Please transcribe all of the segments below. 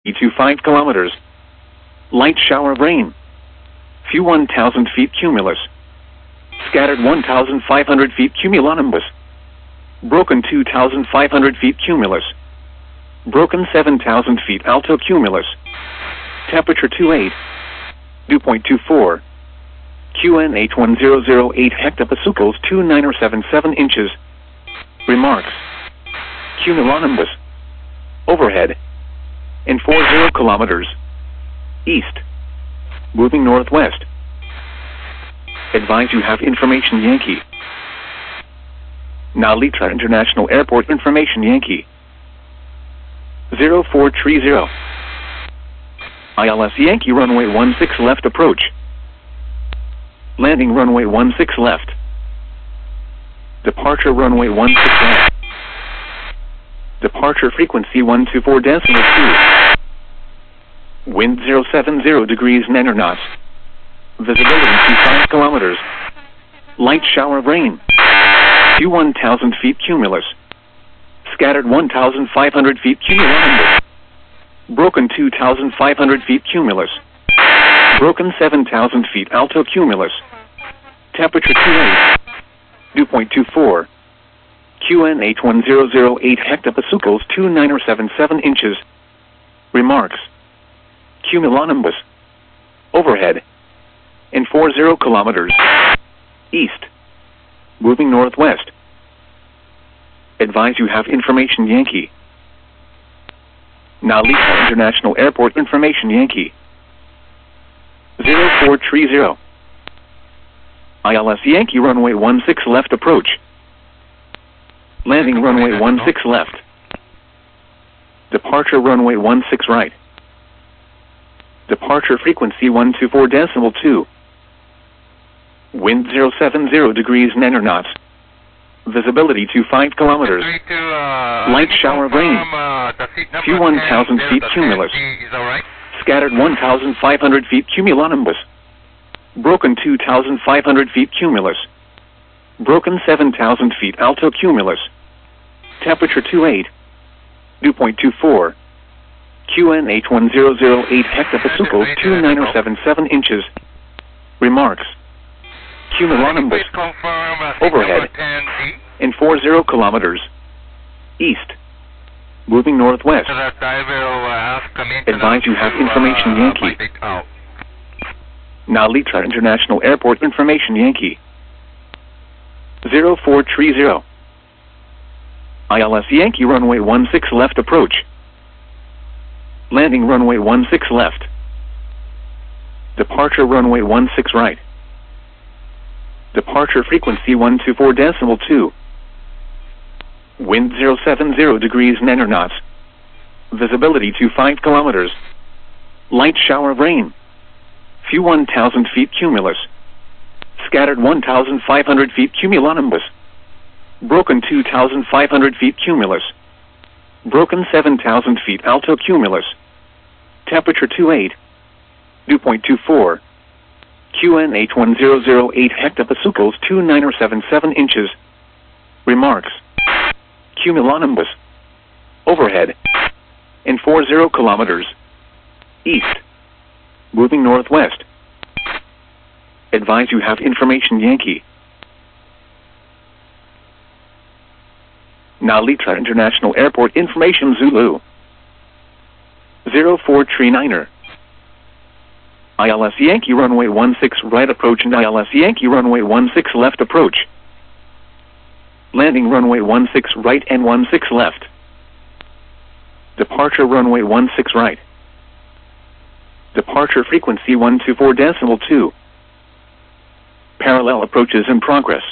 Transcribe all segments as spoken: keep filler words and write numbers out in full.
to five kilometers. Light shower of rain. Few one thousand feet cumulus. Scattered one thousand five hundred feet cumulonimbus. Broken two thousand five hundred feet cumulus. Broken seven thousand feet alto cumulus. Temperature twenty-eight. Dew point two four. Q N H one zero zero eight hectopascals two nine or seven seven inches. Remarks. Cumulonimbus. Overhead. In four zero kilometers. East. Moving northwest. Advise you have information Yankee. Nalitra International Airport information Yankee. zero four three zero. I L S Yankee runway one six left approach. Landing runway one six left. Departure runway one six left. Departure frequency one two four decimal two. Wind zero seven zero degrees nine knots. Visibility two five kilometers. Light shower of rain. Few one thousand feet cumulus. Scattered one thousand five hundred feet cumulonimbus. Broken two thousand five hundred feet cumulus. Broken seven thousand feet alto cumulus. Temperature twenty-eight. Dew point two four. Q N H one zero zero eight hectopascals two nine or seven seven inches. Remarks. Cumulonimbus. Overhead. In four zero kilometers. East. Moving northwest. Advise you have information Yankee. Nalita International Airport information Yankee. zero four three zero. I L S Yankee runway one six left approach. Landing runway one six left. Departure runway one six right. Departure frequency one two four decimal two. Wind zero seven zero degrees nine knots. Visibility to five kilometers. Light shower of rain. Few one thousand feet cumulus. Scattered one thousand five hundred feet cumulonimbus. Broken two thousand five hundred feet cumulus. Broken seven thousand feet alto cumulus. Temperature twenty-eight. Dew point two four. Q N H one zero zero eight hectopascals two nine or seven seven inches. Remarks. Cumulonimbus. Overhead. In four zero kilometers. East. Moving northwest. Advise you have information Yankee. Nalitra International Airport information Yankee. zero four three zero. I L S Yankee runway one six left approach. Landing runway one six left. Departure runway one six right. Departure frequency one two four decimal two. Wind zero seven zero degrees nine knots. Visibility to five kilometers. Light shower of rain. Few one thousand feet cumulus. Scattered one thousand five hundred feet cumulonimbus. Broken two thousand five hundred feet cumulus. Broken seven thousand feet alto cumulus. Temperature twenty-eight. Dew point two four. Q N H one zero zero eight hectopascals two nine or seven seven inches. Remarks. Cumulonimbus. Overhead. In four zero kilometers. East. Moving northwest. Advise you have information Yankee. Nalitra International Airport information Zulu. zero four three niner. I L S Yankee runway one six right approach and I L S Yankee runway one six left approach. Landing runway one six right and one six left. Departure runway one six right. Departure frequency one two four decimal two. Parallel approaches in progress.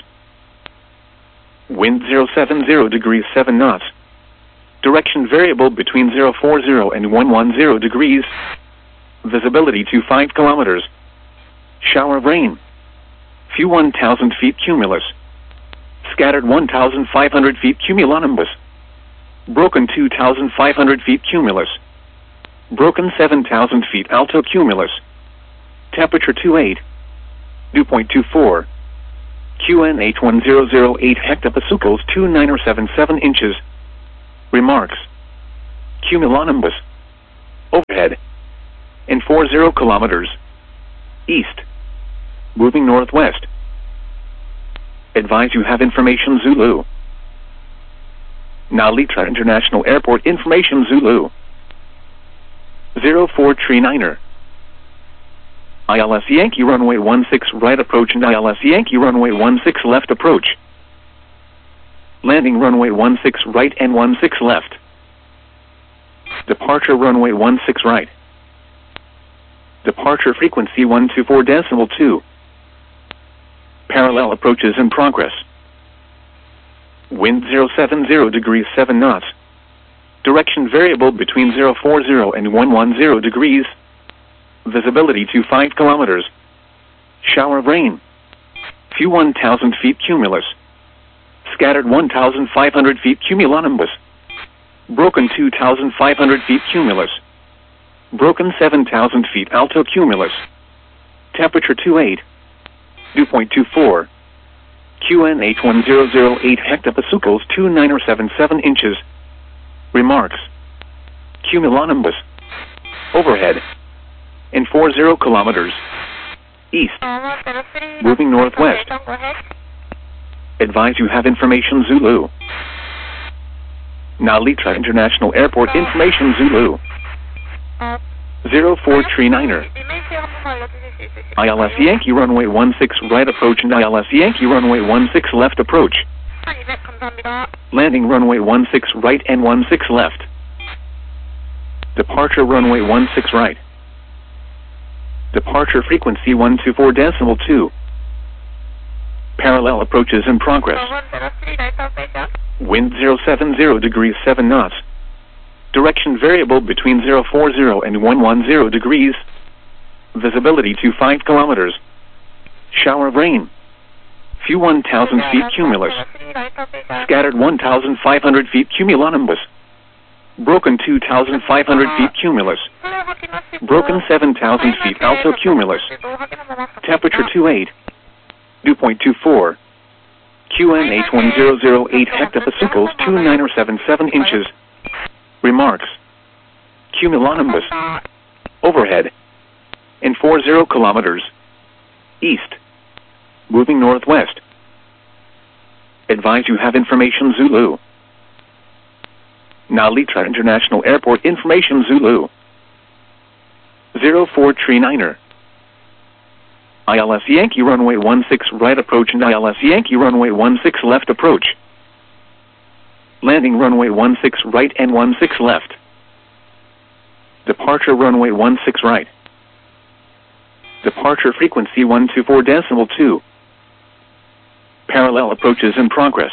Wind zero seven zero degrees seven knots. Direction variable between zero four zero and one one zero degrees. Visibility to five kilometers. Shower of rain. Few one thousand feet cumulus. Scattered one thousand five hundred feet cumulonimbus. Broken two thousand five hundred feet cumulus. Broken seven thousand feet alto cumulus. Temperature twenty-eight. Dew point two four. Q N H one zero zero eight hectopascals two nine or seven seven inches. Remarks. Cumulonimbus. forty kilometers. East. Moving northwest. Advise you have information Zulu. Nalitra International Airport information Zulu. zero four three niner. I L S Yankee runway one six right approach and I L S Yankee runway one six left approach. Landing runway one six right and one six left. Departure runway one six right. Departure frequency one two four decimal two. Parallel approaches in progress. Wind zero seven zero degrees seven knots. Direction variable between zero four zero and one one zero degrees. Visibility to five kilometers. Shower of rain. Few one thousand feet cumulus. Scattered one thousand five hundred feet cumulonimbus. Broken two thousand five hundred feet cumulus. Broken seven thousand feet alto cumulus. Temperature twenty-eight. Dew point two four. Q N H one zero zero eight hectopascals two nine seven seven inches. Remarks. Cumulonimbus. Overhead. In forty kilometers. East. Moving northwest. Advise you have information Zulu. Nalitra International Airport information Zulu. zero four three niner. I L S Yankee runway one six right approach and I L S Yankee runway one six left approach. Landing runway one six right and one six left. Departure runway one six right. Departure frequency one two four decimal two. Parallel approaches in progress. Wind zero seven zero degrees seven knots. Direction variable between zero four zero and one one zero degrees. Visibility to five kilometers. Shower of rain. Few one thousand feet cumulus. Scattered one thousand five hundred feet cumulonimbus. Broken two thousand five hundred feet cumulus. Broken seven thousand feet alto cumulus. Temperature twenty-eight. Dew point two four. Q N H one zero zero eight hectopascals two nine seven seven inches. Remarks. Cumulonimbus. Overhead. In forty kilometers. East. Moving northwest. Advise you have information Zulu. Nalitra International Airport information Zulu. zero four three niner. I L S Yankee runway one six right approach and I L S Yankee runway one six left approach. Landing runway one six right and one six left. Departure runway one six right. Departure frequency one two four decimal two. Parallel approaches in progress.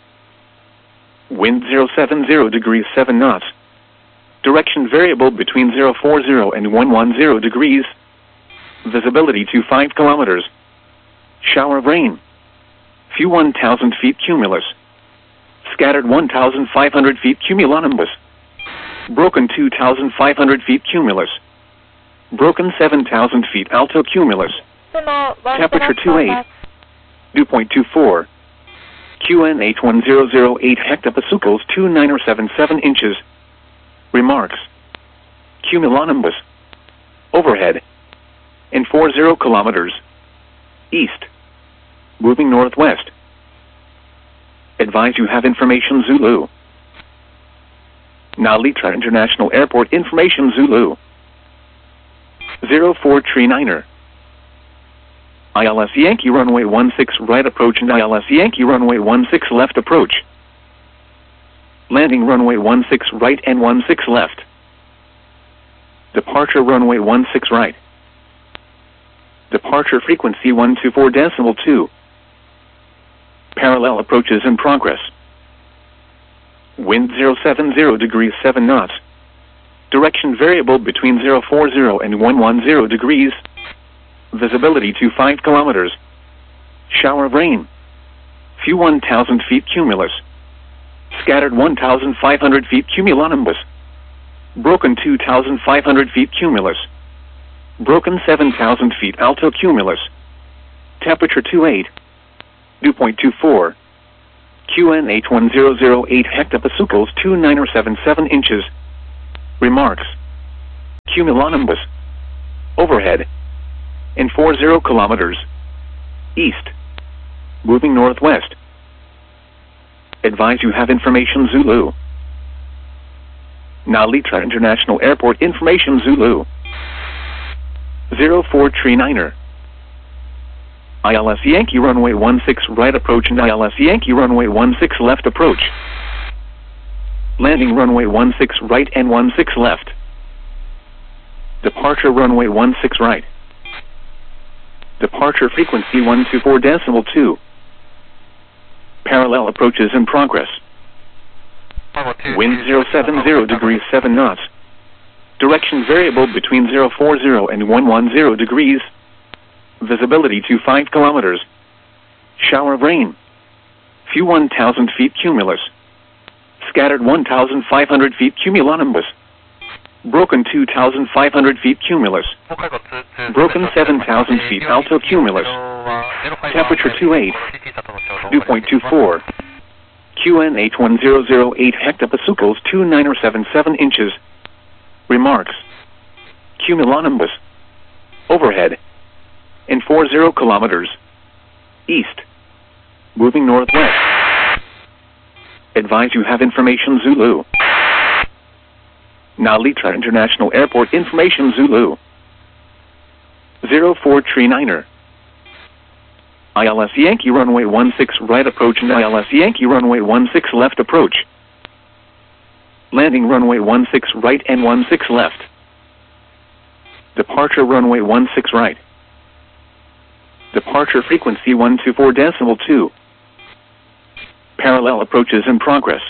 Wind zero seven zero degrees seven knots. Direction variable between zero four zero and one one zero degrees. Visibility to five kilometers. Shower of rain. Few one thousand feet cumulus. Scattered one thousand five hundred feet cumulonimbus. Broken two thousand five hundred feet cumulus. Broken seven thousand feet alto cumulus. Temperature twenty-eight. Dew point two four. Q N H one zero zero eight hectopascals two nine seven seven inches. Remarks. Cumulonimbus. Overhead. In forty kilometers. East. Moving northwest. Advise you have information Zulu. Nalitra International Airport information Zulu. zero four three niner. I L S Yankee runway one six right approach and I L S Yankee runway one six left approach. Landing runway one six right and one six left. Departure runway one six right. Departure frequency one two four decimal two. Parallel approaches in progress. Wind zero seven zero degrees seven knots. Direction variable between zero four zero and one one zero degrees. Visibility to five kilometers. Shower of rain. Few one thousand feet cumulus. Scattered one thousand five hundred feet cumulonimbus. Broken two thousand five hundred feet cumulus. Broken seven thousand feet alto cumulus. Temperature twenty-eight. Dew point two four. Q N H one zero zero eight hectopascals two nine seven seven inches. Remarks. Cumulonimbus. overhead. In four zero kilometers. East. Moving northwest. Advise you have information Zulu. Nalitra International Airport information Zulu. zero four three niner. I L S Yankee runway one six right approach and I L S Yankee runway one six left approach. Landing runway one six right and one six left. Departure runway one six right. Departure frequency one two four decimal two. Parallel approaches in progress. Wind zero seven zero degrees seven knots. Direction variable between zero four zero and one one zero degrees. Visibility to five kilometers. Shower of rain. Few one thousand feet cumulus. Scattered one thousand five hundred feet cumulonimbus. Broken two thousand five hundred feet cumulus. Broken seven thousand feet alto cumulus. Temperature two eight. Dew point two four. Q N H one zero zero eight hectopascals two nine seven seven inches. Remarks. Cumulonimbus. Overhead. In four zero kilometers. East. Moving northwest. Advise you have information Zulu. Nalitra International Airport information Zulu. zero four three niner. I L S Yankee runway one six right approach and I L S Yankee runway one six left approach. Landing runway one six right and one six left. Departure runway one six right. Departure frequency one two four decimal two. Parallel approaches in progress.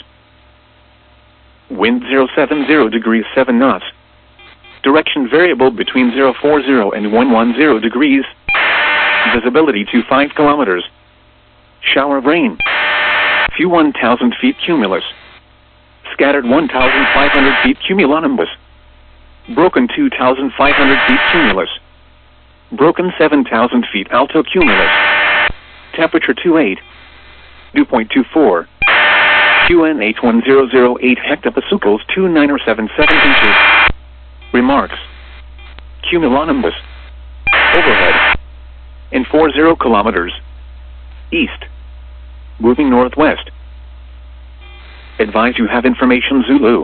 Wind zero seven zero degrees seven knots. Direction variable between zero four zero and one one zero degrees. Visibility to five kilometers. Shower of rain. Few one thousand feet cumulus. Scattered one thousand five hundred feet cumulonimbus. Broken two thousand five hundred feet cumulus. Broken seven thousand feet alto cumulus. Temperature two eight. Dew point two four. Q N H one zero zero eight hectopascals two nine seven seven inches. Remarks. Cumulonimbus. Overhead. In four zero kilometers. East. Moving northwest. Advise you have information Zulu.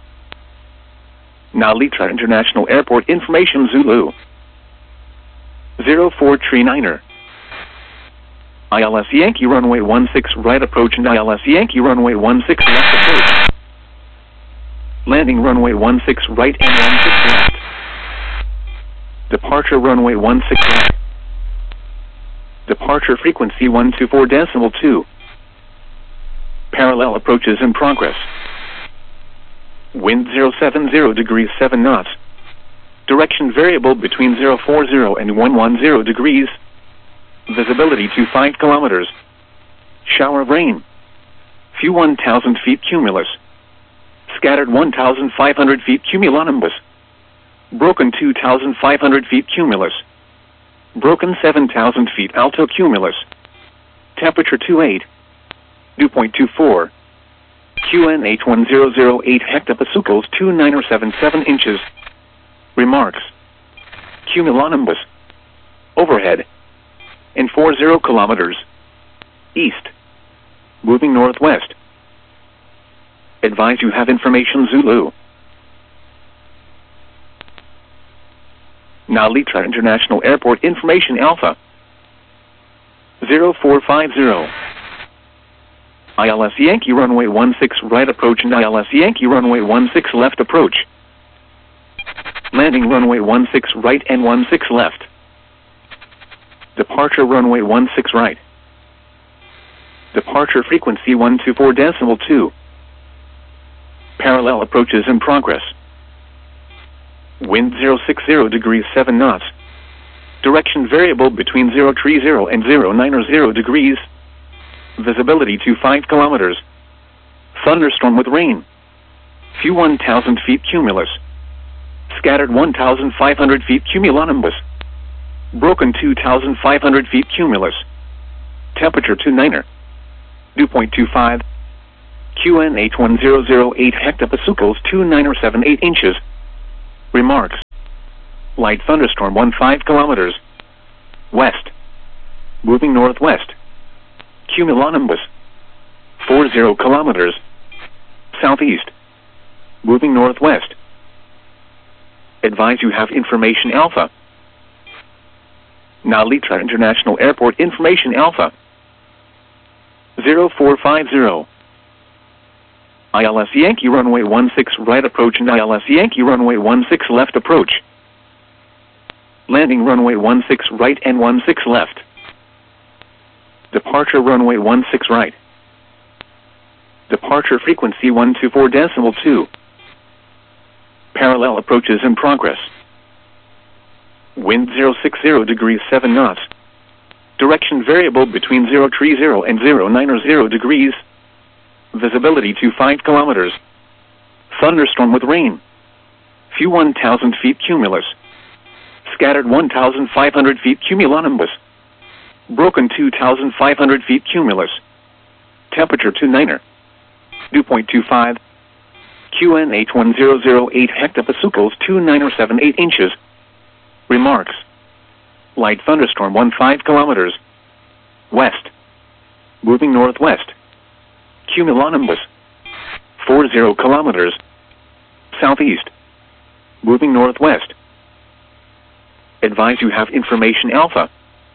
Nalitra International Airport information Zulu. zero four three niner. I L S Yankee runway one six right approach and I L S Yankee runway one six left approach. Landing runway one six right and one six left. Departure runway one six right. Departure frequency one two four decimal two. Parallel approaches in progress. Wind zero seven zero degrees seven knots. Direction variable between zero four zero and one one zero degrees. Visibility to five kilometers. Shower of rain. Few one thousand feet cumulus. Scattered one thousand five hundred feet cumulonimbus. Broken two thousand five hundred feet cumulus. Broken seven thousand feet alto cumulus. Temperature two eight. Dew point two four. Q N H one zero zero eight hectopascals two nine seven seven inches. Remarks. Cumulonimbus. Overhead. In four zero kilometers. East. Moving northwest. Advise you have information Zulu. Nalitra International Airport information Alpha. zero four five zero. I L S Yankee runway one six right approach and I L S Yankee runway one six left approach. Landing runway one six right and one six left. Departure runway one six right. Departure frequency one two four decimal two. Parallel approaches in progress. Wind zero six zero degrees seven knots. Direction variable between zero three zero and zero nine zero degrees. Visibility to five kilometers. Thunderstorm with rain. Few one thousand feet cumulus. Scattered one thousand five hundred feet cumulonimbus. Broken two thousand five hundred feet cumulus. Temperature two niner. Dew point two five. Q N H one zero zero eight hectopascals two nine seven eight inches. Remarks. Light thunderstorm fifteen kilometers. West. Moving northwest. Cumulonimbus. forty kilometers. Southeast. Moving northwest. Advise you have information Alpha. Nalitra International Airport information Alpha. zero four five zero. I L S Yankee runway one six right approach and I L S Yankee runway one six left approach. Landing runway one six right and one six left. Departure runway one six right. Departure frequency one two four decimal two. Parallel approaches in progress. Wind zero six zero degrees seven knots. Direction variable between zero three zero and zero nine zero degrees. Visibility to five kilometers. Thunderstorm with rain. Few one thousand feet cumulus. Scattered one thousand five hundred feet cumulonimbus. Broken two thousand five hundred feet cumulus. Temperature two niner. Dew point two five. Q N H one zero zero eight hectopascals two nine seven eight inches. Remarks. Light thunderstorm fifteen kilometers. West. Moving northwest. Cumulonimbus. forty kilometers. Southeast. Moving northwest. Advise you have information Alpha.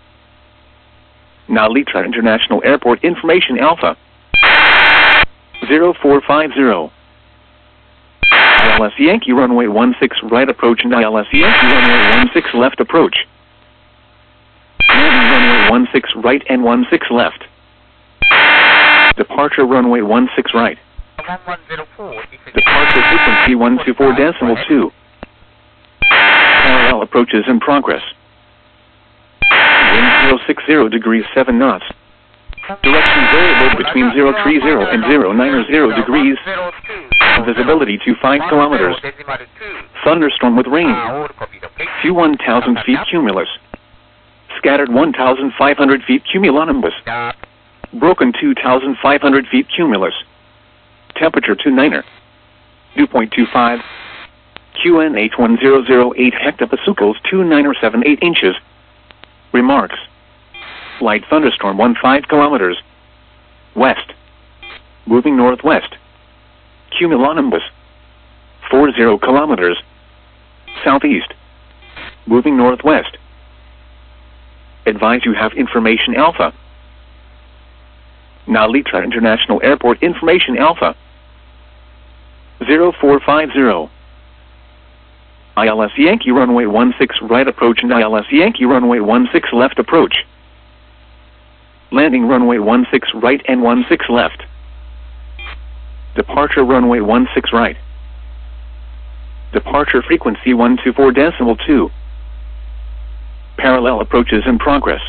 Nalitra International Airport information Alpha. zero four five zero. I L S Yankee runway one six right approach and I L S Yankee runway one six left approach. Landing runway one six right and one six left. Departure runway one six right. Departure frequency one two four decimal two. Parallel approaches in progress. Wind zero six zero degrees seven knots. Direction variable between zero three zero and zero nine zero degrees. Visibility to five kilometers. Thunderstorm with rain. Few one thousand feet cumulus. Scattered one thousand five hundred feet cumulonimbus. Broken two thousand five hundred feet cumulus. Temperature two niner. Dew point two five. Q N H one zero zero eight hectopascals two nine seven eight inches. Remarks. Light thunderstorm fifteen kilometers. West. Moving northwest. Cumulonimbus. forty kilometers. Southeast. Moving northwest. Advise you have information Alpha. Nalitra International Airport information Alpha. zero four five zero. I L S Yankee runway one six right approach and I L S Yankee runway one six left approach. Landing runway one six right and one six left. Departure runway one six right. Departure frequency one two four decimal two. Parallel approaches in progress.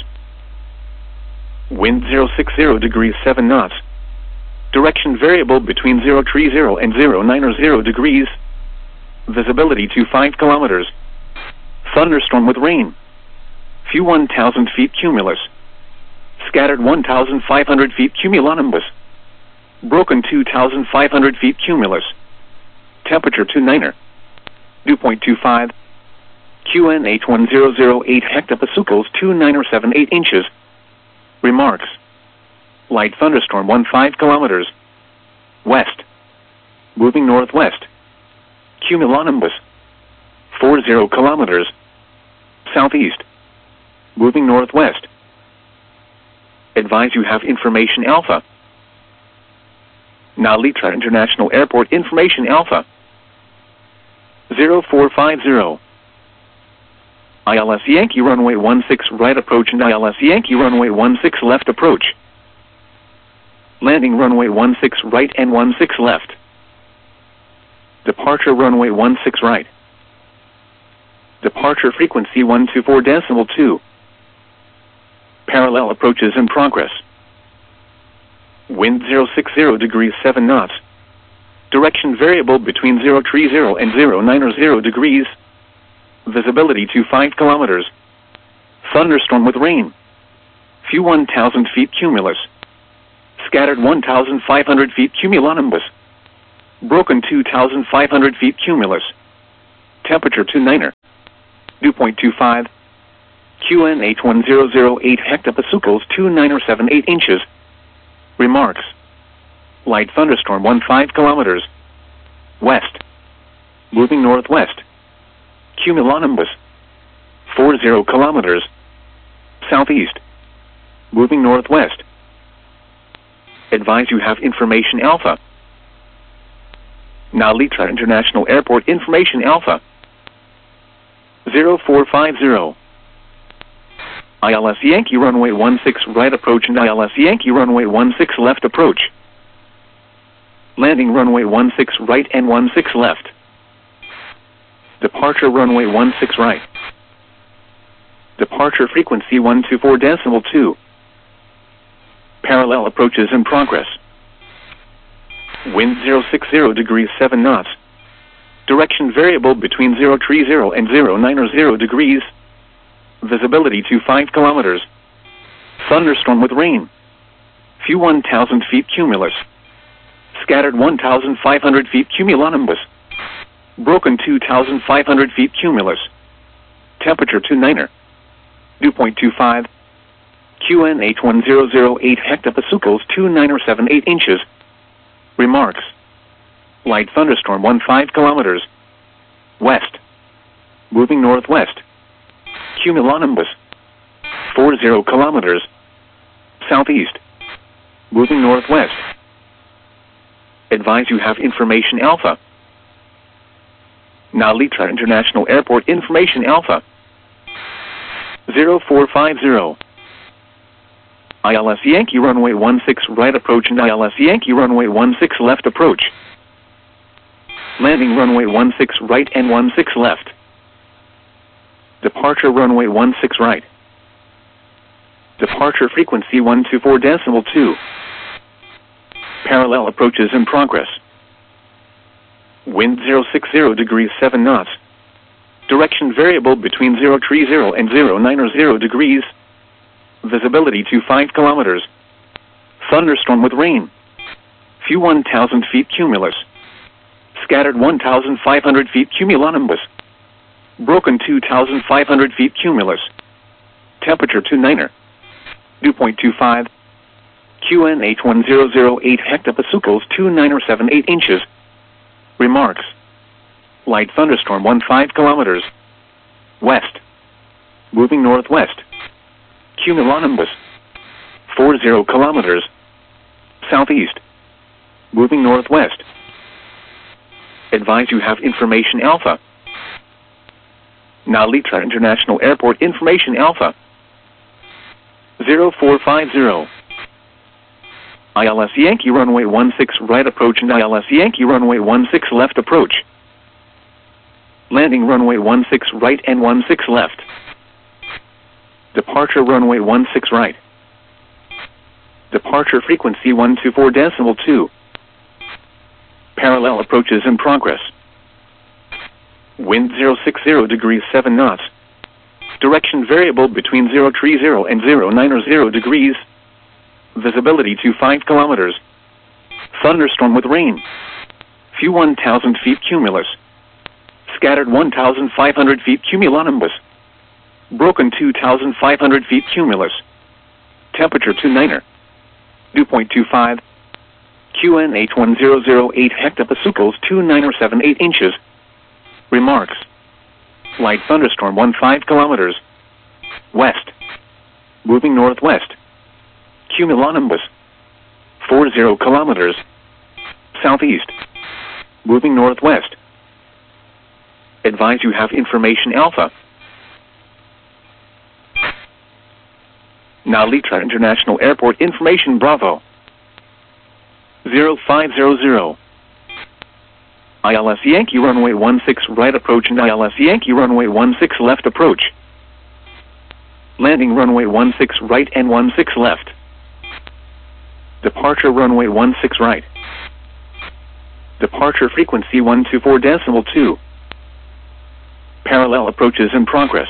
Wind zero six zero degrees seven knots. Direction variable between zero three zero and zero nine zero degrees. Visibility to five kilometers. Thunderstorm with rain. Few one thousand feet cumulus. Scattered one thousand five hundred feet cumulonimbus. Broken two thousand five hundred feet cumulus. Temperature two niner. Dew point two five. Q N H one zero zero eight hectopascals two nine seven eight inches. Remarks. Light thunderstorm fifteen kilometers. West. Moving northwest. Cumulonimbus. forty kilometers. Southeast. Moving northwest. Advise you have information Alpha. Nalitra International Airport information Alpha. zero four five zero. I L S Yankee runway one six right approach and I L S Yankee runway one six left approach. Landing runway one six right and one six left. Departure runway one six right. Departure frequency one two four decimal two. Parallel approaches in progress. Wind zero six zero degrees seven knots. Direction variable between zero three zero and zero nine zero degrees. Visibility to five kilometers. Thunderstorm with rain. Few one thousand feet cumulus. Scattered one thousand five hundred feet cumulonimbus. Broken two thousand five hundred feet cumulus. Temperature two niner. dew point two five. Q N H one zero zero eight hectopascals two nine or seven eight inches. Remarks. Light thunderstorm one five kilometers. West. Moving northwest. Cumulonimbus. four zero kilometers. Southeast. Moving northwest. Advise you have information alpha. Now Litra International Airport information alpha. zero four five zero. I L S Yankee runway one six right approach and I L S Yankee runway one six left approach. Landing runway one six right and one six left. Departure runway one six right. Departure frequency one two four decimal two. Parallel approaches in progress. Wind zero six zero degrees seven knots. Direction variable between zero three zero and zero nine or zero degrees. Visibility to five kilometers. Thunderstorm with rain. Few one thousand feet cumulus. Scattered one thousand five hundred feet cumulonimbus. Broken two thousand five hundred feet cumulus. Temperature two niner. Dew point two five. Q N H one zero zero eight hectopascals two nine or seven eight inches. Remarks. Light thunderstorm one five kilometers. West. Moving northwest. Cumulonimbus. four zero kilometers. Southeast. Moving northwest. Advise you have information alpha. Now Litra International Airport information alpha. zero four five zero. I L S Yankee runway one six right approach and I L S Yankee runway one six left approach. Landing runway one six right and one six left. Departure runway one six right. Departure frequency one two four decimal two. Parallel approaches in progress. Wind zero six zero degrees seven knots. Direction variable between zero three zero and zero nine or zero degrees. Visibility to five kilometers. Thunderstorm with rain. Few one thousand feet cumulus. Scattered one thousand five hundred feet cumulonimbus. Broken two thousand five hundred feet cumulus. Temperature two niner. Dew point two five. Q N H one zero zero eight hectopascals two nine or seven eight inches. Remarks. Light thunderstorm one five kilometers. West. Moving northwest. Cumulonimbus. four zero kilometers. Southeast. Moving northwest. Advise you have information alpha. Now Litra International Airport information alpha. zero four five zero. I L S Yankee runway one six right approach and I L S Yankee runway one six left approach. Landing runway one six right and one six left. Departure runway one six right. Departure frequency one two four decimal two. Parallel approaches in progress. Wind zero six zero degrees seven knots. Direction variable between zero three zero and zero nine or zero degrees. Visibility to five kilometers. Thunderstorm with rain. Few one thousand feet cumulus. Scattered one thousand five hundred feet cumulonimbus. Broken two thousand five hundred feet cumulus. Temperature two niner. Dew point two five. Q N H one zero zero eight hectopascals two nine or seven eight inches. Remarks. Light thunderstorm one five kilometers. West. Moving northwest. Cumulonimbus. four zero kilometers. Southeast. Moving northwest. Advise you have information alpha. Now Litra International Airport information Bravo. zero five zero zero. I L S Yankee runway one six right approach and I L S Yankee runway one six left approach. Landing runway one six right and one six left. Departure runway one six right. Departure frequency one two four decimal two. Parallel approaches in progress.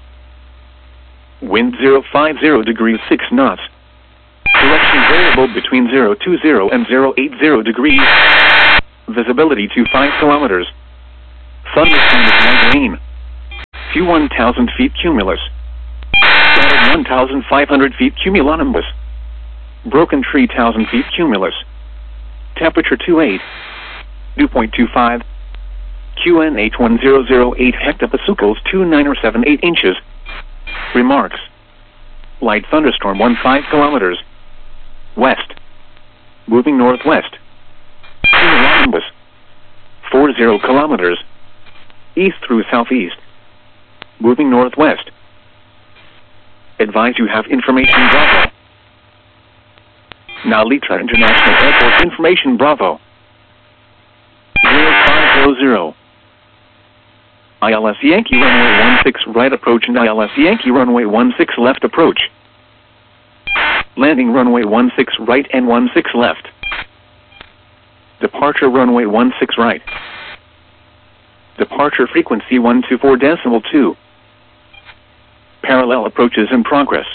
Wind zero five zero degrees six knots. Direction variable between zero two zero and zero eight zero degrees. Visibility to five kilometers. Thunderstorm with light rain. Few one thousand feet cumulus. Scattered one thousand five hundred feet cumulonimbus. Broken tree one thousand feet cumulus. Temperature twenty-eight. Dew point two five. Q N H one zero zero eight hectopascals two nine or seven eight inches. Remarks. Light thunderstorm fifteen kilometers. West. Moving northwest. Cumulonimbus. forty kilometers. East through southeast. Moving northwest. Advise you have information Bravo. Nalitra International Airport information Bravo. zero five zero zero. I L S Yankee runway one six right approach and I L S Yankee runway one six left approach. Landing runway one six right and one six left. Departure runway one six right. Departure frequency one two four decimal two. Parallel approaches in progress.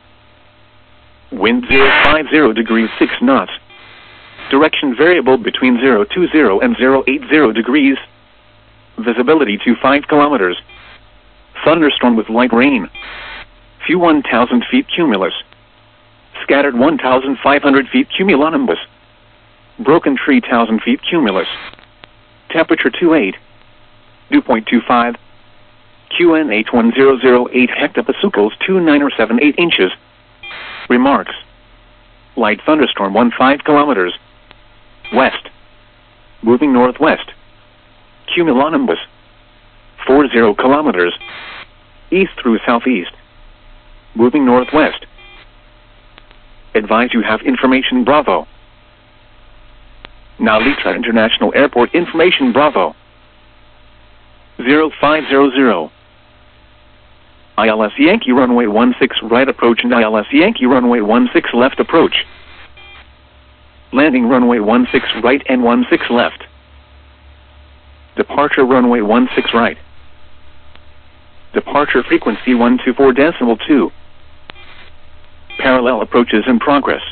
Wind zero five zero degrees six knots. Direction variable between zero two zero and zero eight zero degrees. Visibility to five kilometers. Thunderstorm with light rain. Few one thousand feet cumulus. Scattered one thousand five hundred feet cumulonimbus. Broken tree one thousand feet cumulus. Temperature twenty-eight. Dew point two five. Q N H one zero zero eight hectopascals two nine or seven eight inches. Remarks. Light thunderstorm fifteen kilometers. West. Moving northwest. Cumulonimbus. forty kilometers. East through southeast. Moving northwest. Advise you have information Bravo. Nalitra International Airport information Bravo. zero five zero zero. I L S Yankee runway one six right approach and I L S Yankee runway one six left approach. Landing runway one six right and one six left. Departure runway one six right. Departure frequency one two four decimal two. Parallel approaches in progress.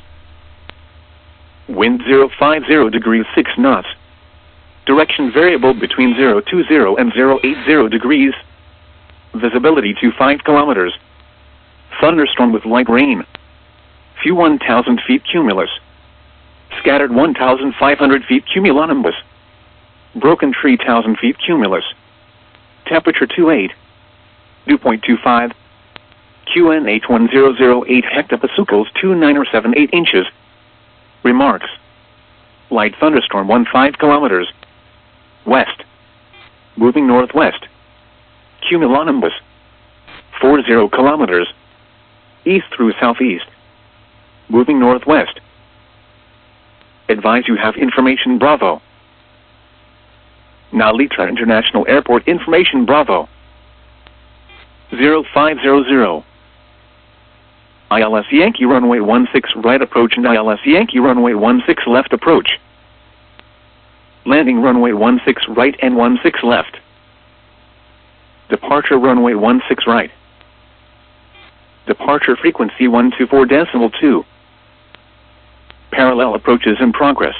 Wind zero five zero degrees six knots. Direction variable between zero two zero and zero eight zero degrees. Visibility to five kilometers. Thunderstorm with light rain. Few one thousand feet cumulus. Scattered one thousand five hundred feet cumulonimbus. Broken tree one thousand feet cumulus. Temperature twenty-eight. Dew point two five. Q N H one zero zero eight hectopascals two nine or seven eight inches. Remarks. Light thunderstorm fifteen kilometers. West. Moving northwest. Cumulonimbus. forty kilometers. East through southeast. Moving northwest. Advise you have information Bravo. Nalitra International Airport information Bravo. zero five zero zero. I L S Yankee runway one six right approach and I L S Yankee runway one six left approach. Landing runway one six right and one six left. Departure runway one six right. Departure frequency one two four decimal two. Parallel approaches in progress.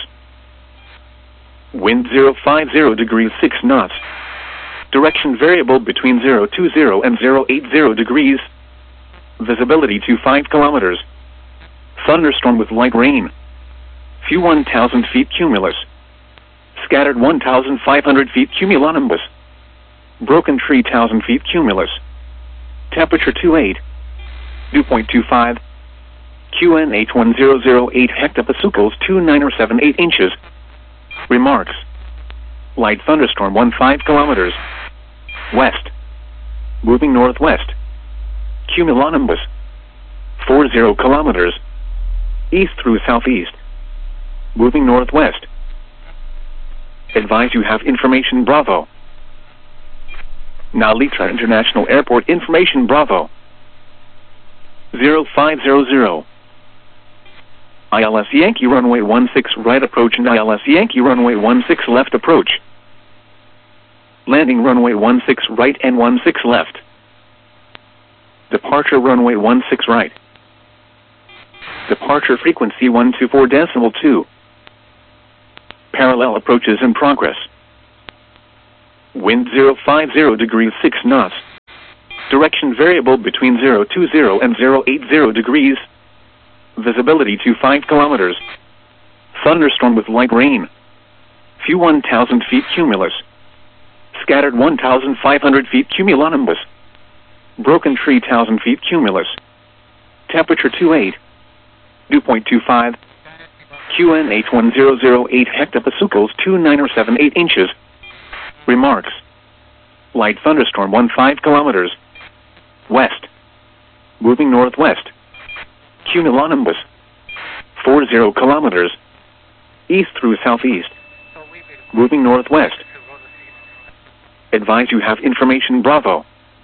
Wind zero five zero degrees six knots. Direction variable between zero two zero and zero eight zero degrees. Visibility to five kilometers. Thunderstorm with light rain. Few one thousand feet cumulus. Scattered one thousand five hundred feet cumulonimbus. Broken tree one thousand feet cumulus. Temperature twenty-eight. Dew point two five. Q N H one zero zero eight hectopascals two nine or seven eight inches. Remarks. Light thunderstorm fifteen kilometers. West. Moving northwest. Cumulonimbus. forty kilometers. East through southeast. Moving northwest. Advise you have information Bravo. Nalitra International Airport information Bravo. zero five zero zero. I L S Yankee runway one six right approach and I L S Yankee runway one six left approach. Landing runway one six right and one six left. Departure runway one six right. Departure frequency one two four decimal two. Parallel approaches in progress. Wind zero five zero degrees six knots. Direction variable between zero two zero and zero eight zero degrees. Visibility to five kilometers. Thunderstorm with light rain. Few one thousand feet cumulus. Scattered one thousand five hundred feet cumulonimbus. Broken tree one thousand feet cumulus. Temperature twenty-eight. Dew point two five. Q N H one zero zero eight hectopascals two nine or seven eight inches. Remarks. Light thunderstorm one five kilometers. West. Moving northwest. Cumulonimbus. four zero kilometers. East through southeast. Moving northwest. Advise you have information Bravo.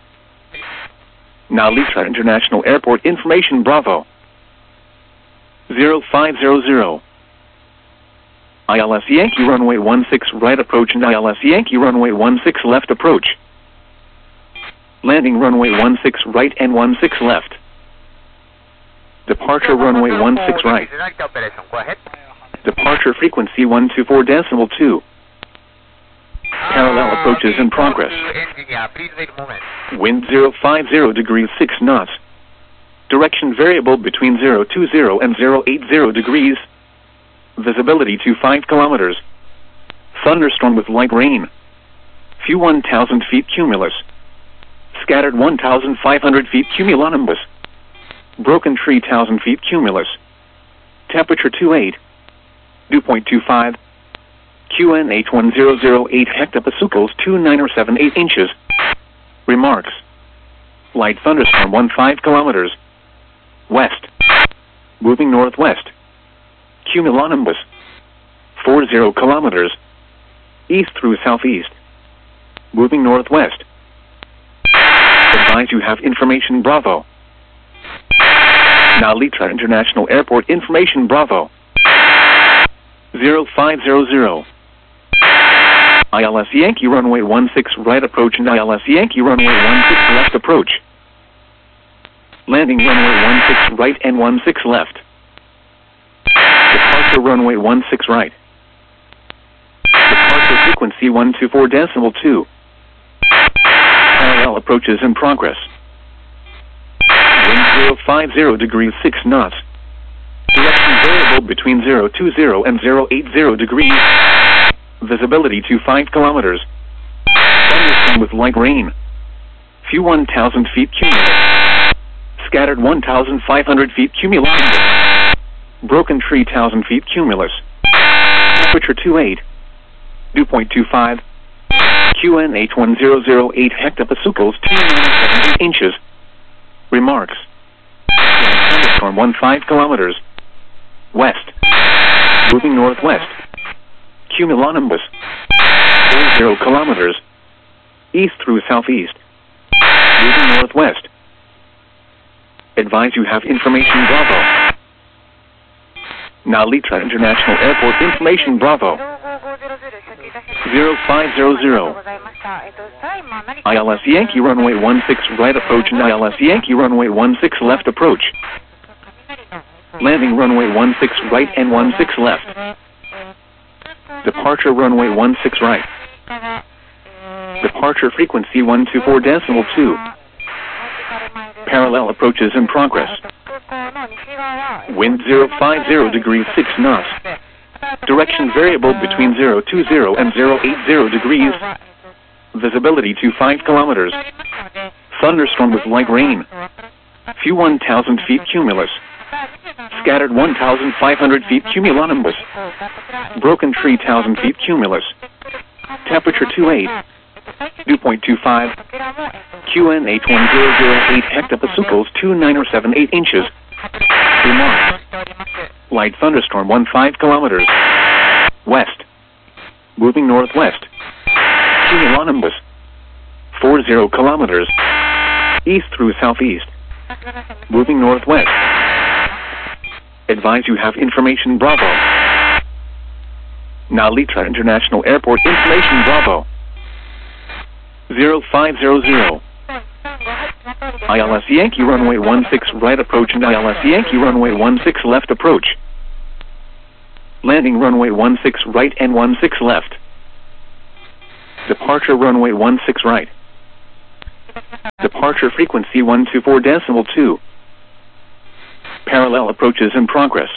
Now Litra International Airport information Bravo. zero five zero zero. I L S Yankee runway one six right approach and I L S Yankee runway one six left approach. Landing runway one six right and one six left. Departure runway one six right. Departure frequency one two four decimal two. Parallel approaches in progress. Wind zero five zero degrees six knots. Direction variable between zero two zero and zero eight zero degrees. Visibility to five kilometers. Thunderstorm with light rain. Few one thousand feet cumulus. Scattered one thousand five hundred feet cumulonimbus. Broken tree one thousand feet cumulus. Temperature twenty-eight. Dew point two five. Q N H one zero zero eight hectopascals two nine or seven eight inches. Remarks. Light thunderstorm one five kilometers. West. Moving northwest. Cumulonimbus. four zero kilometers. East through southeast. Moving northwest. Advise you have information Bravo. Now Litra International Airport information Bravo. zero five zero zero. I L S Yankee runway one six right approach and I L S Yankee runway one six left approach. Landing runway one six right and one six left. Departure runway one six right. Departure frequency one two four decimal two. Parallel approaches in progress. Wind zero five zero degrees six knots. Direction variable between zero two zero and zero eight zero degrees. Visibility to five kilometers. Thunderstorm with light rain. Few one thousand feet cumulus. Scattered one thousand five hundred feet cumulonimbus. Broken tree one thousand feet cumulus. Temperature twenty-eight. Dew point two five. Q N H one zero zero eight hectopascals two nine seven eight inches. Remarks. Thunderstorm one five kilometers. West. Moving northwest. Cumulonimbus. four zero kilometers. East through southeast. Moving northwest. Advise you have information Bravo. Now Litra International Airport information Bravo. zero five zero zero. I L S Yankee runway one six right approach and I L S Yankee runway one six left approach. Landing runway one six right and one six left. Departure runway one six right. Departure frequency one two four decimal two. Parallel approaches in progress. Wind zero five zero degrees six knots. Direction variable between zero two zero and zero eight zero degrees. Visibility to five kilometers. Thunderstorm with light rain. Few one thousand feet cumulus. Scattered one thousand five hundred feet cumulonimbus. Broken tree one thousand feet cumulus. Temperature twenty-eight. Dew point two five. Q N H one zero zero eight hectopascals two nine or seven eight inches. Remarks. Light thunderstorm one five kilometers. West. Moving northwest. Cumulonimbus. four zero kilometers. East through southeast. Moving northwest. Advise you have information Bravo. Now Litra International Airport information Bravo. zero five zero zero. I L S Yankee runway one six right approach and I L S Yankee runway one six left approach. Landing runway one six right and one six left. Departure runway one six right. Departure frequency one two four decimal two. Parallel approaches in progress.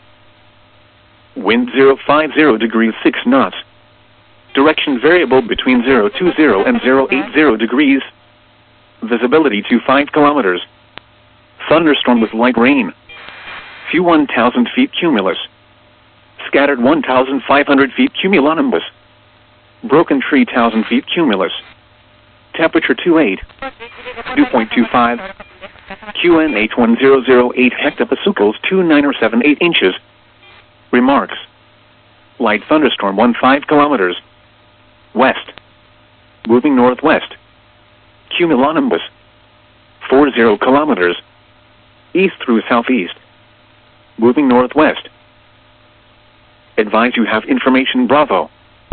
Wind zero five zero degrees six knots. Direction variable between zero two zero and zero eight zero degrees. Visibility to five kilometers. Thunderstorm with light rain. Few one thousand feet cumulus. Scattered one thousand five hundred feet cumulonimbus. Broken tree one thousand feet cumulus. Temperature twenty-eight. Dew point two five. Q N H one zero zero eight hectopascals two nine or seven eight inches. Remarks. Light thunderstorm one five kilometers. West. Moving northwest. Cumulonimbus. four zero kilometers. East through southeast. Moving northwest. Advise you have information Bravo.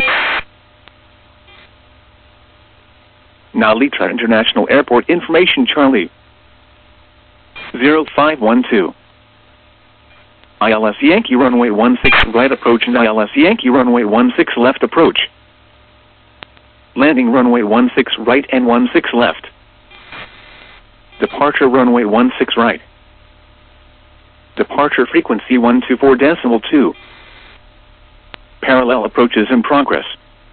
Nalita International Airport information Charlie. zero five one two. I L S Yankee runway one six right approach and I L S Yankee runway one six left approach. Landing runway one six right and one six left. Departure runway one six right. Departure frequency one two four decimal two. Parallel approaches in progress.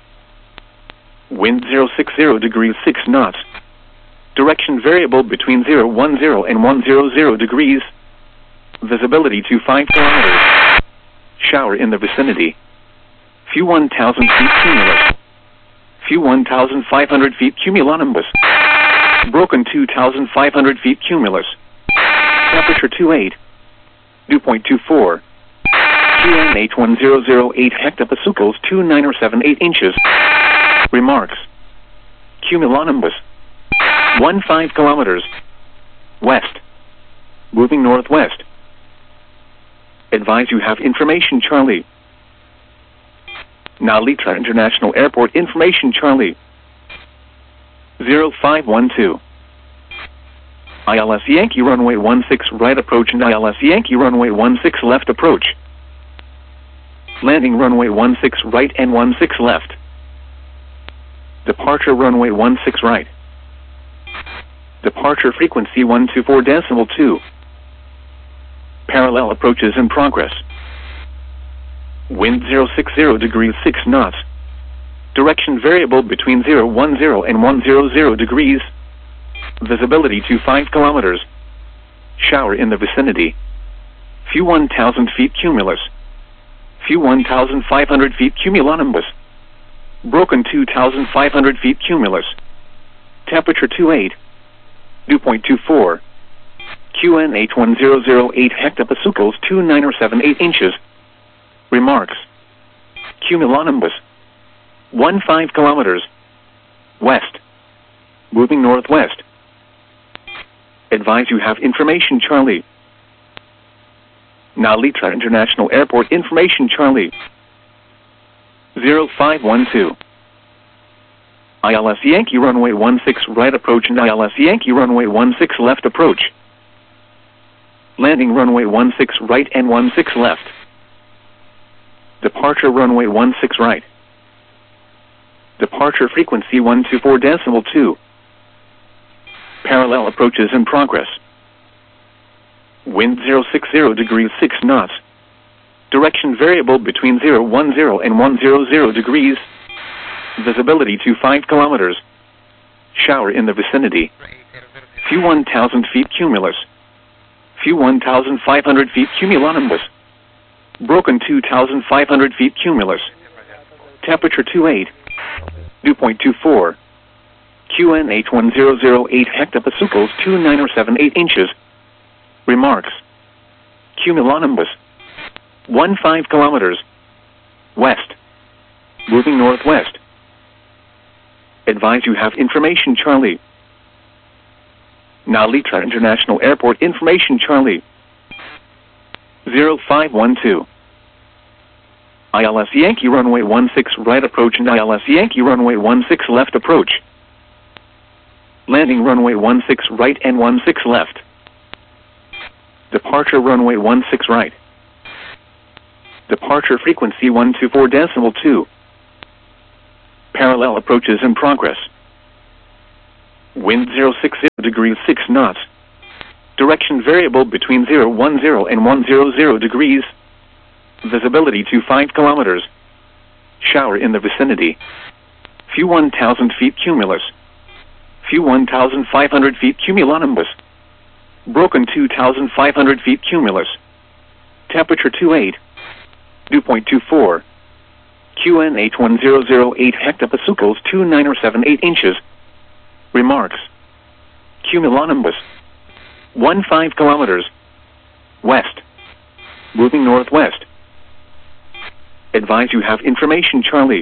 Wind zero six zero degrees six knots. Direction variable between zero one zero and one hundred degrees. Visibility to five kilometers. Shower in the vicinity. Few one thousand feet cumulus. Few one thousand five hundred feet cumulonimbus. Broken two thousand five hundred feet cumulus. Temperature twenty-eight. Dew point two four. Q N H one zero zero eight hectopascals two nine or seven eight inches. Remarks. Cumulonimbus. one five kilometers. West. Moving northwest. Advise you have information Charlie. Nalita International Airport information Charlie. zero five one two. I L S Yankee runway one six right approach and I L S Yankee runway one six left approach. Landing runway one six right and one six left. Departure runway one six right. Departure frequency one two four decimal two. Parallel approaches in progress. Wind zero six zero degrees six knots. Direction variable between zero one zero and one hundred degrees. Visibility to five kilometers. Shower in the vicinity. Few one thousand feet cumulus. Few one thousand five hundred feet cumulonimbus. Broken two thousand five hundred feet cumulus. Temperature twenty-eight. Dew point two four. Q N H one zero zero eight hectopascals two nine or seven eight inches. Remarks. Cumulonimbus. one five kilometers. West. Moving northwest. Advise you have information Charlie. Nalita International Airport information Charlie. zero five one two. I L S Yankee runway one six right approach and I L S Yankee runway one six left approach. Landing runway one six right and one six left. Departure runway one six right. Departure frequency one two four decimal two. Parallel approaches in progress. Wind zero six zero degrees six knots. Direction variable between zero one zero and one hundred degrees. Visibility to five kilometers. Shower in the vicinity. Few one thousand feet cumulus. Few one thousand five hundred feet cumulonimbus. Broken two thousand five hundred feet cumulus. Temperature twenty-eight. Dew point two four. Q N H one zero zero eight hectopascals two nine or seven eight inches. Remarks. Cumulonimbus. one five kilometers. West. Moving northwest. Advise you have information Charlie. Nalita International Airport information Charlie. zero five one two. I L S Yankee runway one six right approach and I L S Yankee runway one six left approach. Landing runway one six right and one six left. Departure runway one six right. Departure frequency one two four decimal two. Parallel approaches in progress. Wind zero six zero degrees six knots. Direction variable between zero one zero and one hundred degrees. Visibility to five kilometers. Shower in the vicinity. Few one thousand feet cumulus. Few one thousand five hundred feet cumulonimbus. Broken two thousand five hundred feet cumulus. Temperature twenty-eight. Dew point two four. Q N H one thousand eight hectopascals two nine or seven eight inches. Remarks. Cumulonimbus. one five kilometers. West. Moving northwest. Advise you have information Charlie.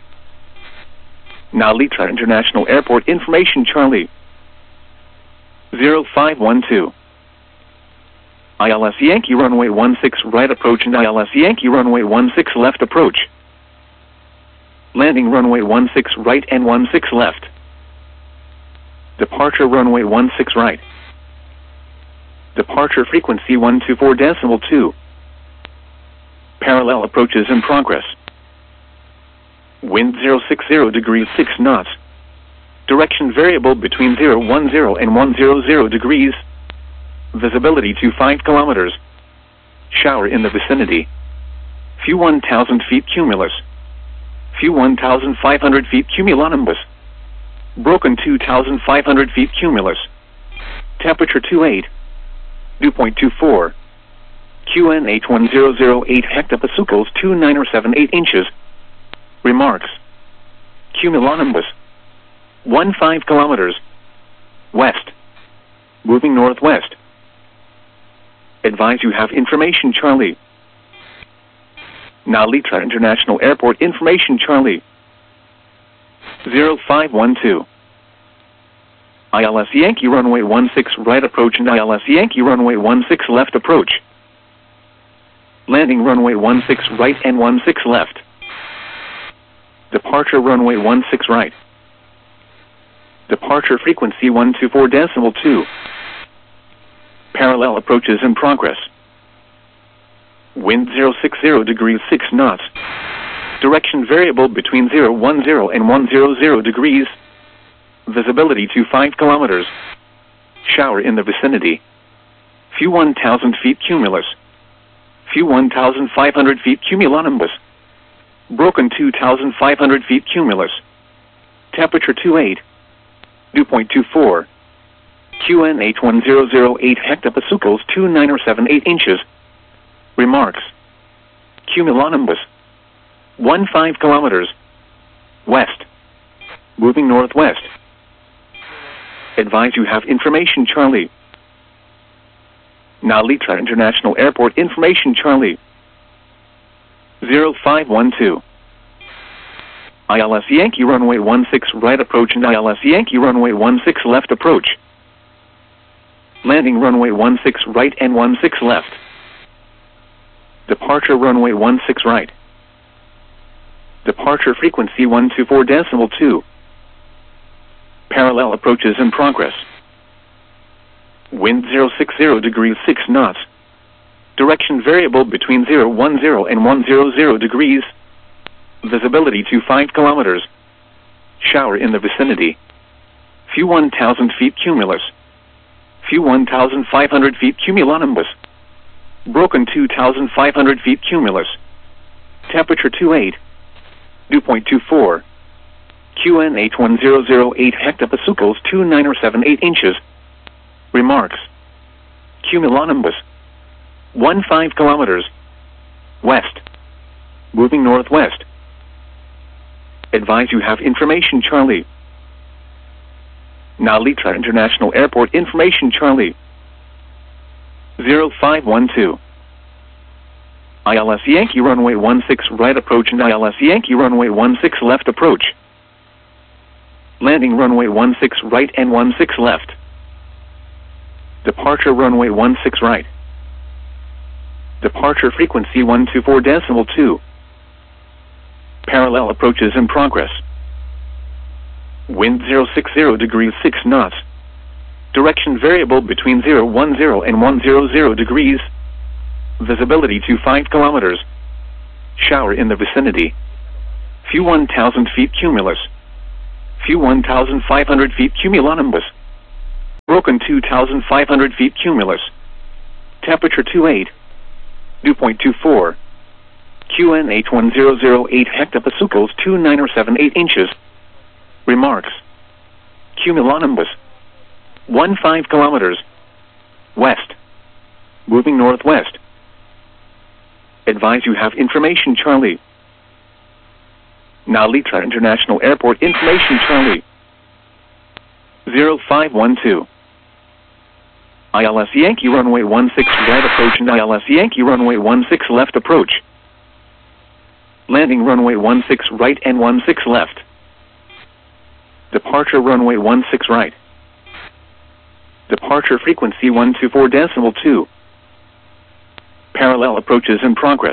Nalitra International Airport information Charlie. zero five one two. I L S Yankee runway one six right approach and I L S Yankee runway one six left approach. Landing runway one six right and one six left. Departure runway one six right. Departure frequency one two four decimal two. Parallel approaches in progress. Wind zero six zero degrees six knots. Direction variable between zero one zero and one hundred degrees. Visibility to five kilometers. Shower in the vicinity. Few one thousand feet cumulus. Few one thousand five hundred feet cumulonimbus. Broken two thousand five hundred feet cumulus. Temperature twenty-eight. Dew point two four. Q N H one thousand eight hectopascals two nine or seven eight inches. Remarks. Cumulonimbus. one five kilometers. West. Moving northwest. Advise you have information Charlie. Nalitra International Airport information Charlie. zero five one two. I L S Yankee runway one six right approach and I L S Yankee runway one six left approach. Landing runway one six right and one six left. Departure runway one six right. Departure frequency one two four decimal two. Parallel approaches in progress. Wind zero six zero degrees six knots. Direction variable between zero one zero and one hundred degrees. Visibility to five kilometers. Shower in the vicinity. Few one thousand feet cumulus. Few one thousand five hundred feet cumulonimbus. Broken two thousand five hundred feet cumulus. Temperature twenty-eight. Dew point two four. Q N H one thousand eight hectopascals two nine or seven eight inches. Remarks. Cumulonimbus. one five kilometers. West. Moving northwest. Advise you have information Charlie. Nalitra International Airport information Charlie. zero five one two. I L S Yankee runway one six right approach and I L S Yankee runway one six left approach. Landing runway one six right and one six left. Departure runway one six right. Departure frequency one two four decimal two. Parallel approaches in progress. Wind zero six zero degrees six knots. Direction variable between zero one zero and one hundred degrees. Visibility to five kilometers. Shower in the vicinity. Few one thousand feet cumulus. Few one thousand five hundred feet cumulonimbus. Broken two thousand five hundred feet cumulus. Temperature twenty-eight. Dew point two four. Q N H one thousand eight hectopascals two nine or seven eight inches. Remarks. Cumulonimbus. one five kilometers. West. Moving northwest. Advise you have information Charlie. Nalitra International Airport information Charlie. zero five one two. I L S Yankee runway one six right approach and I L S Yankee runway one six left approach. Landing runway one six right and one six left. Departure runway one six right. Departure frequency one two four decimal two. Parallel approaches in progress. Wind zero six zero degrees six knots. Direction variable between zero one zero and one hundred degrees. Visibility to five kilometers. Shower in the vicinity. Few one thousand feet cumulus. View one thousand five hundred feet cumulonimbus. Broken two thousand five hundred feet cumulus. Temperature twenty-eight. Dew point two four. Q N H one thousand eight hectopascals two nine or seven eight inches. Remarks. Cumulonimbus. one five kilometers. West. Moving northwest. Advise you have information Charlie. Now Litra International Airport information Charlie. zero five one two. I L S Yankee runway one six right approach and I L S Yankee runway one six left approach. Landing runway one six right and one six left. Departure runway one six right. Departure frequency one two four decimal two. Parallel approaches in progress.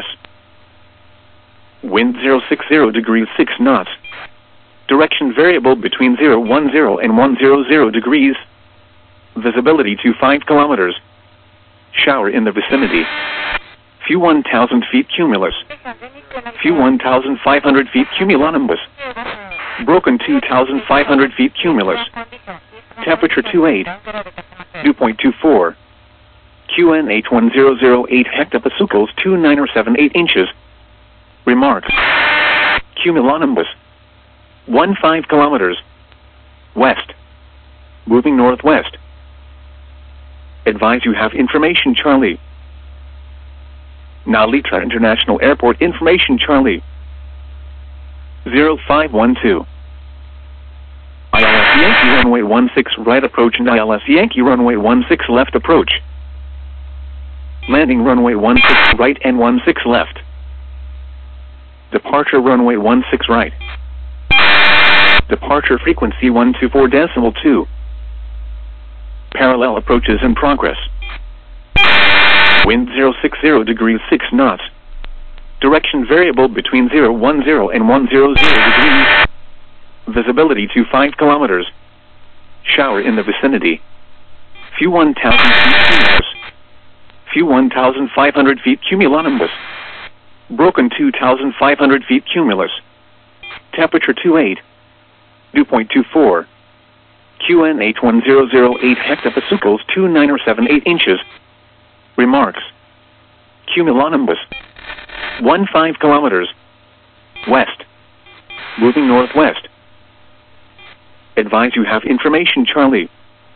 Wind zero six zero degrees six knots. Direction variable between zero one zero and one hundred degrees. Visibility to five kilometers. Shower in the vicinity. View one thousand feet cumulus. View one thousand five hundred feet cumulonimbus. Broken two thousand five hundred feet cumulus. Temperature twenty-eight. Dew point two four. Q N H one thousand eight hectopascals two nine or seven eight inches. Remarks. Cumulonimbus. one five kilometers. West. Moving northwest. Advise you have information Charlie. Now Litra International Airport information Charlie. zero five one two. I L S Yankee runway one six right approach and I L S Yankee runway one six left approach. Landing runway one six right and one six left. Departure runway one six right. Departure frequency one two four decimal two. Parallel approaches in progress. Wind zero six zero degrees six knots. Direction variable between zero one zero and one hundred degrees. Visibility to five kilometers. Shower in the vicinity. View one thousand feet cumulus. View one thousand five hundred feet cumulonimbus. Broken two thousand five hundred feet cumulus. Temperature twenty-eight. Dew point two four. Q N H one thousand eight hectopascals two nine or seven eight inches. Remarks. Cumulonimbus. one five kilometers. West. Moving northwest. Advise you have information Charlie.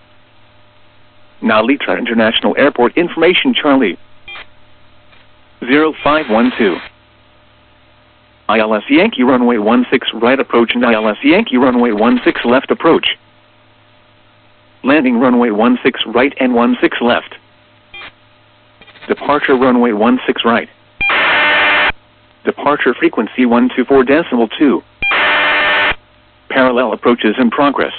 Now Litra International Airport information Charlie. zero five one two. I L S Yankee runway one six right approach and I L S Yankee runway one six left approach. Landing runway one six right and one six left. Departure runway one six right. Departure frequency one two four decimal two. Parallel approaches in progress.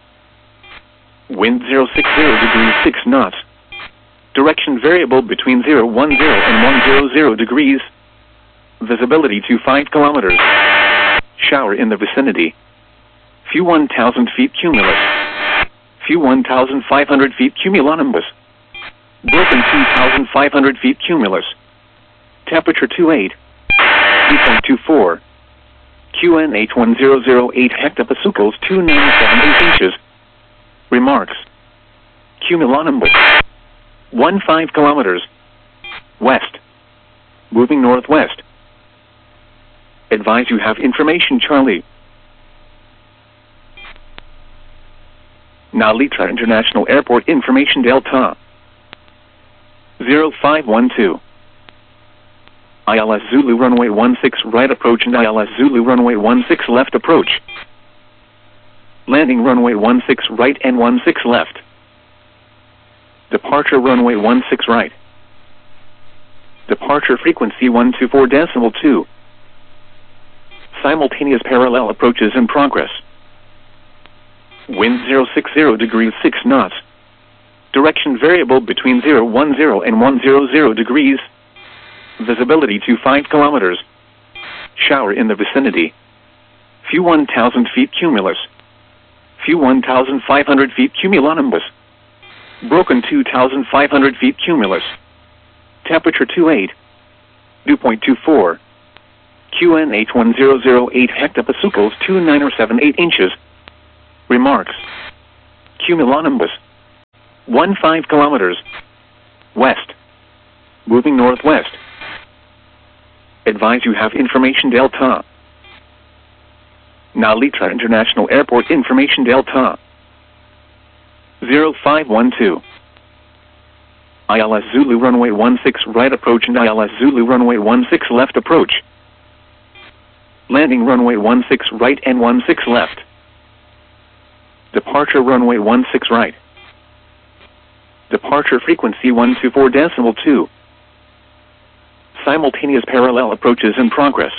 Wind zero six zero degrees six knots. Direction variable between zero one zero and one hundred degrees. Visibility to five kilometers. Shower in the vicinity. View one thousand feet cumulus. View one thousand five hundred feet cumulonimbus. Broken two thousand five hundred feet cumulus. Temperature twenty-eight. Dew point two four. Q N H one thousand eight hectopascals two nine seven eight inches. Remarks. Cumulonimbus. one five kilometers. West. Moving northwest. Advise you have information Charlie. Now Litra International Airport information Delta. zero five one two. I L S Zulu runway one six right approach and I L S Zulu runway one six left approach. Landing runway one six right and one six left. Departure runway one six right. Departure frequency one two four decimal two. Simultaneous parallel approaches in progress. Wind zero six zero degrees six knots. Direction variable between zero one zero and one hundred degrees. Visibility to five kilometers. Shower in the vicinity. View one thousand feet cumulus. View one thousand five hundred feet cumulonimbus. Broken two thousand five hundred feet cumulus. Temperature twenty-eight. Dew point two four. Q N H one thousand eight hectopascals two nine or seven eight inches. Remarks. Cumulonimbus. one five kilometers. West. Moving northwest. Advise you have information Delta. Nalitra International Airport information Delta. zero five one two. I L S Zulu runway one six right approach and I L S Zulu runway one six left approach. Landing runway one six right and one six left. Departure runway one six right. Departure frequency one two four decimal two. Simultaneous parallel approaches in progress.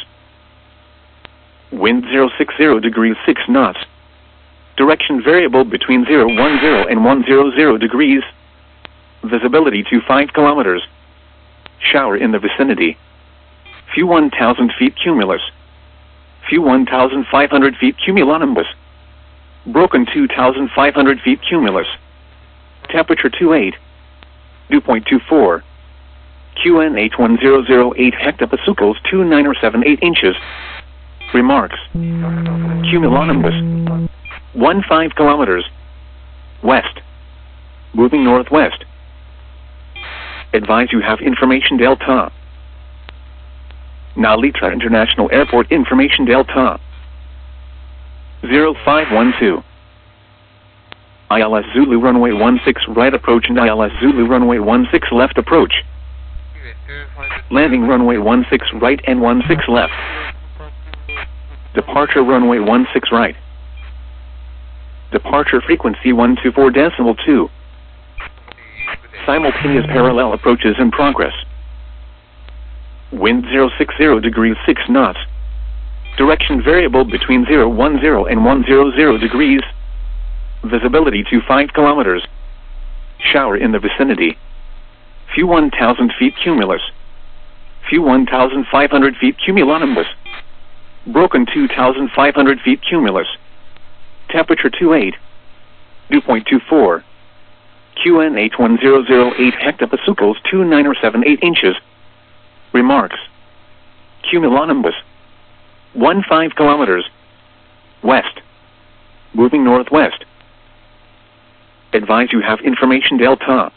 Wind zero six zero degrees six knots. Direction variable between zero one zero and one hundred degrees. Visibility to five kilometers. Shower in the vicinity. Few one thousand feet cumulus. Few one thousand five hundred feet cumulonimbus. Broken two thousand five hundred feet cumulus. Temperature twenty-eight. Dew point two four. Q N H one thousand eight hectopascals two nine or seven eight inches. Remarks. Cumulonimbus. one five kilometers. West. Moving northwest. Advise you have information Delta. Nalitra International Airport information Delta. zero five one two. I L S Zulu runway one six right approach and I L S Zulu runway one six left approach. Landing runway one six right and one six left. Departure runway one six right. Departure frequency one two four decimal two. Simultaneous parallel approaches in progress. Wind zero six zero degrees six knots. Direction variable between zero one zero and one hundred degrees. Visibility to five kilometers. Shower in the vicinity. Few one thousand feet cumulus. Few one thousand five hundred feet cumulonimbus. Broken two thousand five hundred feet cumulus. Temperature twenty-eight. Dew point two four. Q N H one thousand eight hectopascals two nine or seven eight inches. Remarks. Cumulonimbus. one five kilometers. West. Moving northwest. Advise you have information Delta.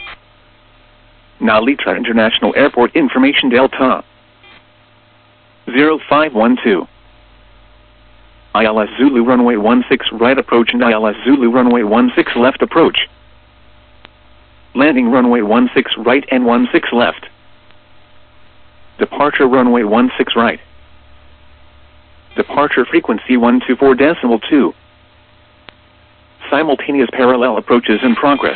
Nalitra International Airport information Delta. zero five one two. I L S Zulu runway one six right approach and I L S Zulu runway one six left approach. Landing runway one six right and one six left. Departure runway one six right. Departure frequency one two four decimal two. Simultaneous parallel approaches in progress.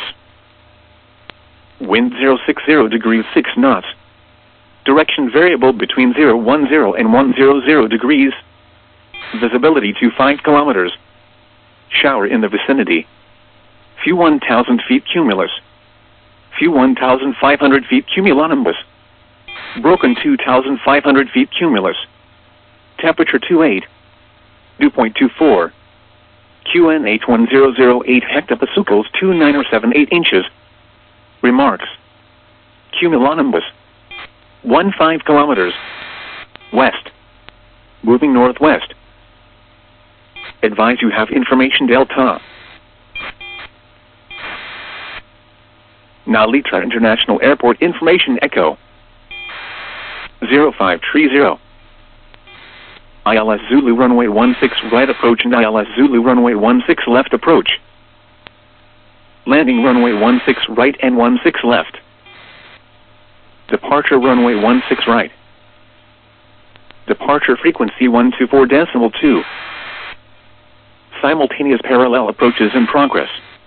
Wind zero six zero degrees six knots. Direction variable between zero one zero and one hundred degrees. Visibility to five kilometers. Shower in the vicinity. Few one thousand feet cumulus. Few one thousand five hundred feet cumulonimbus. Broken two thousand five hundred feet cumulus. Temperature twenty-eight. Dew point two four. Q N H one thousand eight hectopascals two nine or seven eight inches. Remarks. Cumulonimbus. one five kilometers. West. Moving northwest. Advise you have information Delta. Nalitra International Airport information Echo. zero five three zero. I L S Zulu runway one six right approach and I L S Zulu runway one six left approach. Landing runway one six right and one six left. Departure runway one six right. Departure frequency one two four decimal two. Simultaneous parallel approaches in progress.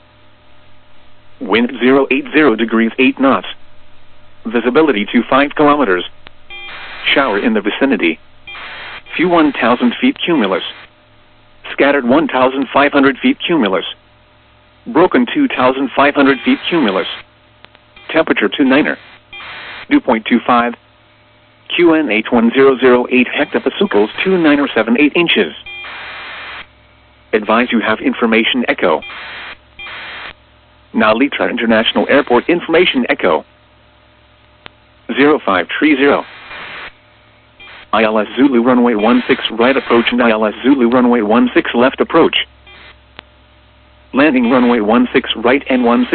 Wind zero eight zero degrees eight knots. Visibility to five kilometers. Shower in the vicinity. Few one thousand feet cumulus. Scattered one thousand five hundred feet cumulus. Broken two thousand five hundred feet cumulus. Temperature twenty-nine. Dew point two five. Q N H one thousand eight hectopascals two nine or seven eight inches. Advise you have information Echo. Nalitra International Airport information Echo. zero five three zero. I L S Zulu runway one six right approach and I L S Zulu runway one six left approach. Landing runway one six right and one six.